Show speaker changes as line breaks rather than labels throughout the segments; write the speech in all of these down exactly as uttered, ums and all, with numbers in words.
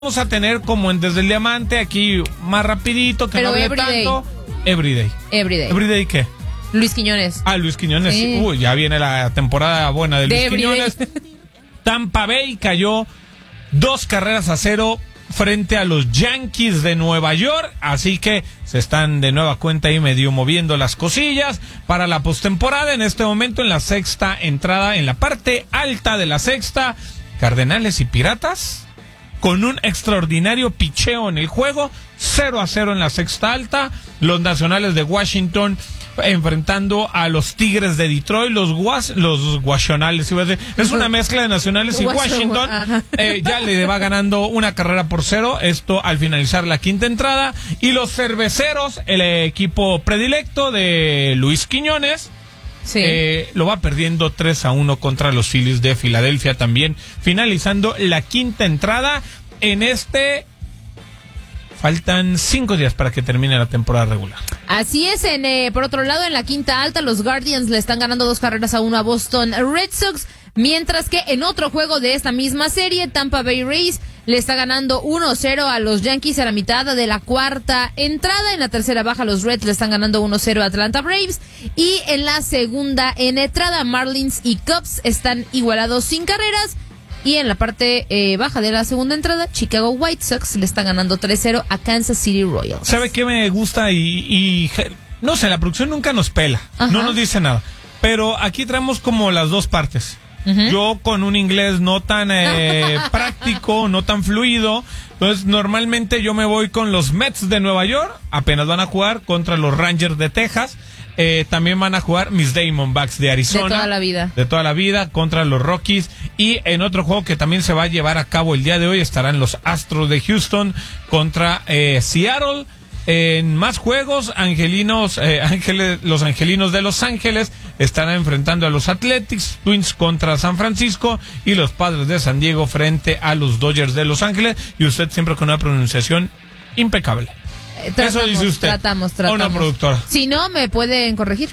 Vamos a tener como en Desde el Diamante, aquí más rapidito, que
Pero
no hable
everyday.
tanto. Everyday.
Everyday.
¿Everyday qué?
Luis Quiñones.
Ah, Luis Quiñones.
Sí.
Uy, ya viene la temporada buena de,
De
Luis Quiñones. Tampa Bay cayó dos carreras a cero frente a los Yankees de Nueva York, así que se están de nueva cuenta ahí medio moviendo las cosillas para la postemporada. En este momento, en la sexta entrada, en la parte alta de la sexta, Cardenales y Piratas, con un extraordinario picheo en el juego, cero a cero en la sexta alta. Los Nacionales de Washington enfrentando a los Tigres de Detroit, los guas, los Guasionales, iba a decir, es una mezcla de Nacionales y Washington. Eh, ya le va ganando una carrera por cero, esto al finalizar la quinta entrada. Y los Cerveceros, el equipo predilecto de Luis Quiñones,
Sí.
Eh, lo va perdiendo tres a uno contra los Phillies de Filadelfia, también finalizando la quinta entrada. En este faltan cinco días para que termine la temporada regular.
Así es. En, eh, por otro lado, en la quinta alta, los Guardians le están ganando dos carreras a uno a Boston Red Sox, mientras que en otro juego de esta misma serie, Tampa Bay Rays le está ganando uno cero a los Yankees a la mitad de la cuarta entrada. En la tercera baja, los Reds le están ganando uno cero a Atlanta Braves. Y en la segunda entrada, Marlins y Cubs están igualados sin carreras. Y en la parte eh, baja de la segunda entrada, Chicago White Sox le está ganando tres cero a Kansas City Royals.
¿Sabe qué me gusta? Y, y no sé, la producción nunca nos pela, Ajá. no nos dice nada. Pero aquí traemos como las dos partes. Uh-huh. Yo con un inglés no tan eh, práctico, no tan fluido, entonces normalmente yo me voy con los Mets de Nueva York, apenas van a jugar contra los Rangers de Texas, eh, también van a jugar mis Diamondbacks de Arizona.
De toda la vida.
De toda la vida, contra los Rockies. Y en otro juego que también se va a llevar a cabo el día de hoy estarán los Astros de Houston contra eh, Seattle. En más juegos, angelinos, eh, ángeles, los angelinos de Los Ángeles estarán enfrentando a los Athletics, Twins contra San Francisco y los Padres de San Diego frente a los Dodgers de Los Ángeles. Y usted siempre con una pronunciación impecable.
Eh, tratamos,
Eso dice usted.
Tratamos, tratamos.
O una productora.
Si no, me pueden corregir.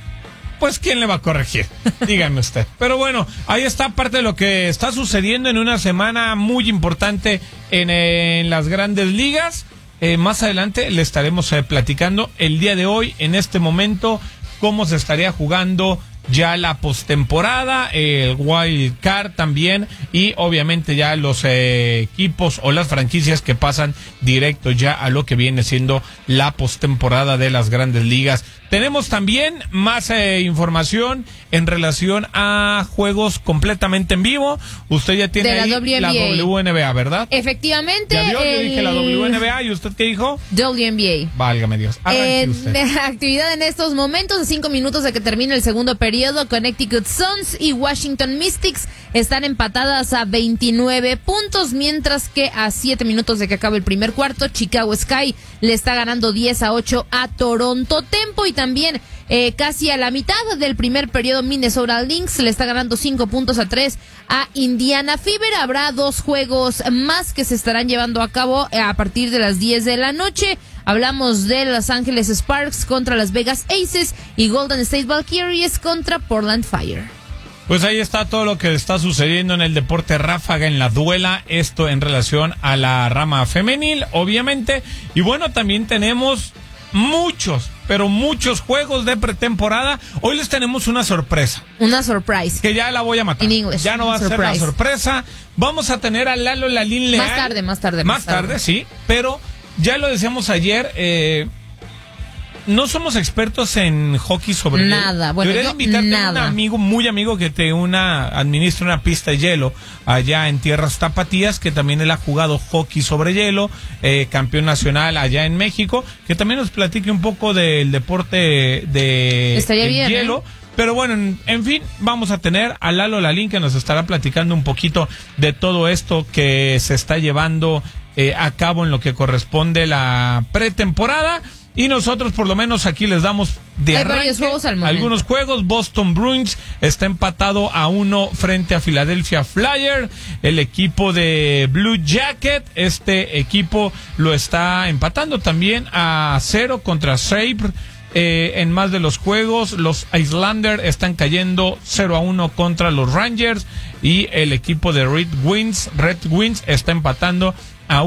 Pues, ¿quién le va a corregir? Dígame usted. Pero bueno, ahí está parte de lo que está sucediendo en una semana muy importante en, en las grandes ligas. Eh, más adelante le estaremos eh, platicando el día de hoy, en este momento, cómo se estaría jugando ya la postemporada, el wild card también, y obviamente ya los eh, equipos o las franquicias que pasan directo ya a lo que viene siendo la postemporada de las grandes ligas. Tenemos también más eh, información en relación a juegos completamente en vivo. Usted ya tiene
de la
ahí
W N B A.
La W N B A, ¿verdad?
Efectivamente.
¿Ya vio?
El...
Yo dije la W N B A, ¿y usted qué dijo?
W N B A.
Válgame Dios.
En
usted.
actividad en estos momentos, a cinco minutos de que termine el segundo periodo, Connecticut Suns y Washington Mystics están empatadas a veintinueve puntos, mientras que a siete minutos de que acabe el primer cuarto, Chicago Sky le está ganando diez a ocho a Toronto Tempo. Y también eh, casi a la mitad del primer periodo, Minnesota Lynx le está ganando cinco puntos a tres a Indiana Fever. Habrá dos juegos más que se estarán llevando a cabo a partir de las diez de la noche. Hablamos de Los Ángeles Sparks contra Las Vegas Aces y Golden State Valkyries contra Portland Fire.
Pues ahí está todo lo que está sucediendo en el deporte ráfaga, en la duela, esto en relación a la rama femenil, obviamente. Y bueno, también tenemos muchos, pero muchos juegos de pretemporada. Hoy les tenemos una sorpresa.
Una surprise.
Que ya la voy a matar.
In English.
Ya no va a
surprise.
ser la sorpresa. Vamos a tener a Lalo Lalín Leal.
Más tarde, más tarde.
Más, más tarde, tarde, sí. Pero ya lo decíamos ayer, eh... no somos expertos en hockey sobre hielo.
Nada, bueno,
Debería
yo,
invitarte
nada.
a un amigo, muy amigo, que te una administra una pista de hielo allá en tierras tapatías, que también él ha jugado hockey sobre hielo, eh, campeón nacional allá en México, que también nos platique un poco del deporte de
Estaría
del
bien,
hielo. ¿eh? Pero bueno, en, en fin, vamos a tener a Lalo Lalín, que nos estará platicando un poquito de todo esto que se está llevando eh, a cabo en lo que corresponde la pretemporada. Y nosotros por lo menos aquí les damos de
Hay
arranque
varios juegos al momento.
algunos juegos. Boston Bruins está empatado a uno frente a Philadelphia Flyers. El equipo de Blue Jacket, este equipo lo está empatando también a cero contra Sabre. Eh, en más de los juegos, los Islanders están cayendo cero a uno contra los Rangers, y el equipo de Red Wings, Red Wings está empatando